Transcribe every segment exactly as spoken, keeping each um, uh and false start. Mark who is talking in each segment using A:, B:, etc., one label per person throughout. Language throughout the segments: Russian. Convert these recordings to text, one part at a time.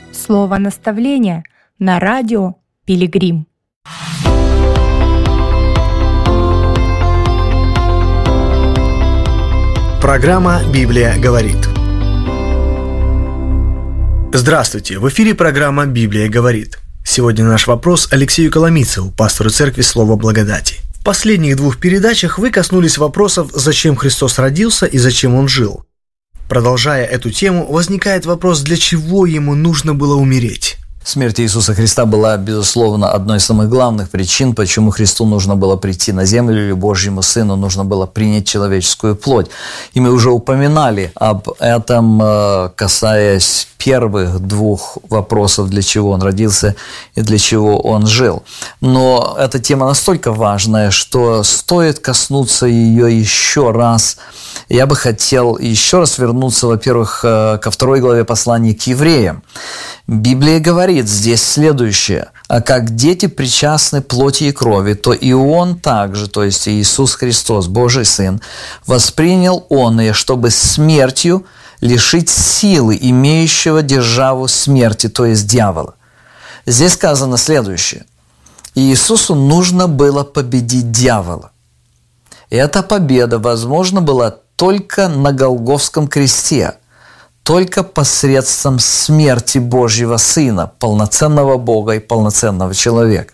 A: Слово наставления на радио Пилигрим.
B: Программа «Библия говорит». Здравствуйте! В эфире программа «Библия говорит». Сегодня наш вопрос Алексею Коломийцеву, пастору церкви «Слово благодати». В последних двух передачах вы коснулись вопросов, зачем Христос родился и зачем Он жил. Продолжая эту тему, возникает вопрос, для чего Ему нужно было умереть?
C: Смерть Иисуса Христа была, безусловно, одной из самых главных причин, почему Христу нужно было прийти на землю, или Божьему Сыну нужно было принять человеческую плоть. И мы уже упоминали об этом, касаясь первых двух вопросов, для чего Он родился и для чего Он жил. Но эта тема настолько важная, что стоит коснуться ее еще раз. Я бы хотел еще раз вернуться, во-первых, ко второй главе послания к евреям. Библия говорит здесь следующее: «А как дети причастны плоти и крови, то и Он также, то есть Иисус Христос, Божий Сын, воспринял Он ее, чтобы смертью лишить силы имеющего державу смерти, то есть дьявола». Здесь сказано следующее: Иисусу нужно было победить дьявола. И эта победа возможна была только на Голгофском кресте, только посредством смерти Божьего Сына, полноценного Бога и полноценного человека.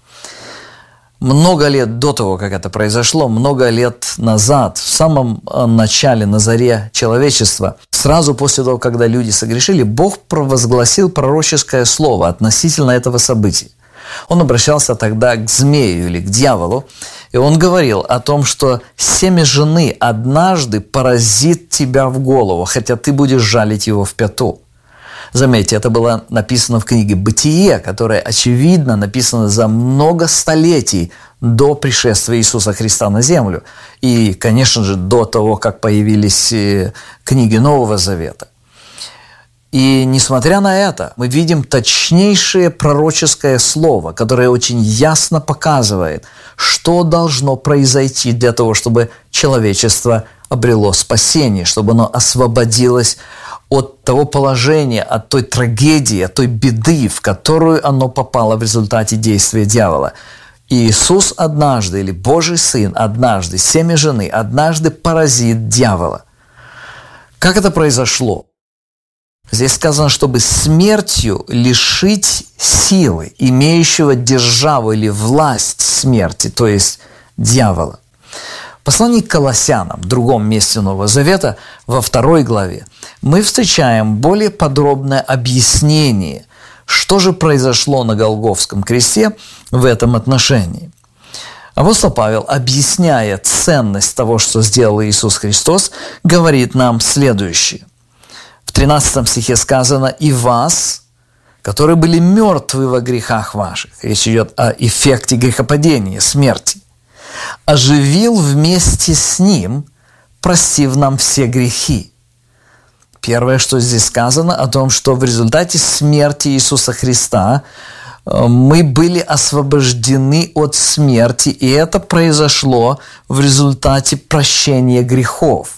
C: Много лет до того, как это произошло, много лет назад, в самом начале, на заре человечества, сразу после того, когда люди согрешили, Бог провозгласил пророческое слово относительно этого события. Он обращался тогда к змею или к дьяволу, и он говорил о том, что семя жены однажды поразит тебя в голову, хотя ты будешь жалить его в пяту. Заметьте, это было написано в книге «Бытие», которая, очевидно, написана за много столетий до пришествия Иисуса Христа на землю. И, конечно же, до того, как появились книги Нового Завета. И несмотря на это, мы видим точнейшее пророческое слово, которое очень ясно показывает, что должно произойти для того, чтобы человечество обрело спасение, чтобы оно освободилось от того положения, от той трагедии, от той беды, в которую оно попало в результате действия дьявола. И Иисус однажды, или Божий Сын однажды, семя жены однажды поразит дьявола. Как это произошло? Здесь сказано, чтобы смертью лишить силы, имеющего державу или власть смерти, то есть дьявола. В послании к Колоссянам, в другом месте Нового Завета, во второй главе, мы встречаем более подробное объяснение, что же произошло на Голгофском кресте в этом отношении. Апостол Павел, объясняя ценность того, что сделал Иисус Христос, говорит нам следующее. В тринадцатом стихе сказано: «И вас, которые были мертвы во грехах ваших», речь идет о эффекте грехопадения, смерти, «оживил вместе с Ним, простив нам все грехи». Первое, что здесь сказано, о том, что в результате смерти Иисуса Христа мы были освобождены от смерти, и это произошло в результате прощения грехов.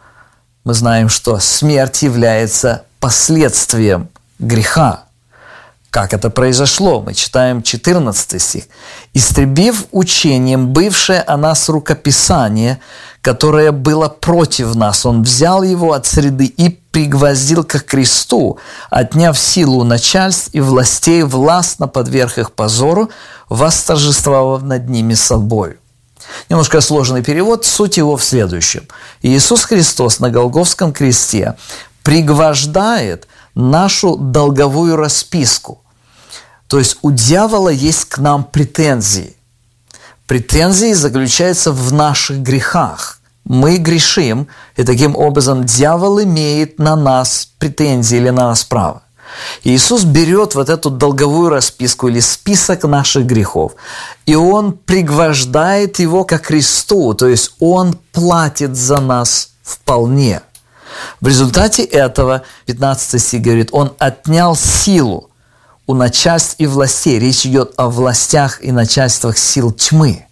C: Мы знаем, что смерть является последствием греха. Как это произошло? Мы читаем четырнадцатый стих. «Истребив учением бывшее о нас рукописание, которое было против нас, Он взял его от среды и пригвоздил ко кресту, отняв силу начальств и властей, властно подверг их позору, восторжествовав над ними собою». Немножко сложный перевод, суть его в следующем. Иисус Христос на Голгофском кресте пригвождает нашу долговую расписку. То есть у дьявола есть к нам претензии. Претензии заключаются в наших грехах. Мы грешим, и таким образом дьявол имеет на нас претензии или на нас право. Иисус берет вот эту долговую расписку или список наших грехов, и Он пригвождает его ко кресту, то есть Он платит за нас вполне. В результате этого, пятнадцатый стих говорит, Он отнял силу у начальств и властей. Речь идет о властях и начальствах сил тьмы.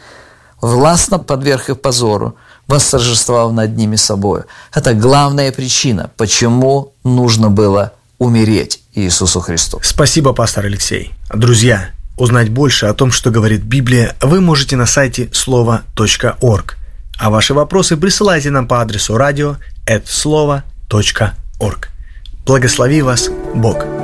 C: Властно подверг их позору, восторжествовав над ними собою. Это главная причина, почему нужно было умереть Иисусу Христу.
B: Спасибо, пастор Алексей. Друзья, узнать больше о том, что говорит Библия, вы можете на сайте слово точка орг. А ваши вопросы присылайте нам по адресу радио эт слово точка орг. Благослови вас Бог!